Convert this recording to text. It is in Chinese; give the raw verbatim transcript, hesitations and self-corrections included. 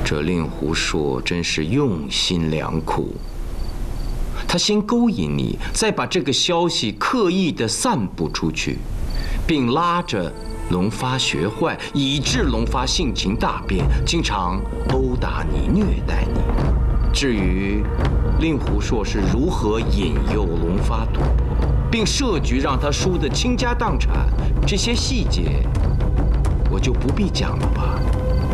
这令狐硕真是用心良苦。他先勾引你，再把这个消息刻意地散布出去，并拉着龙发学坏，以致龙发性情大变，经常殴打你、虐待你。至于令狐硕是如何引诱龙发赌博，并设局让他输得倾家荡产，这些细节我就不必讲了吧。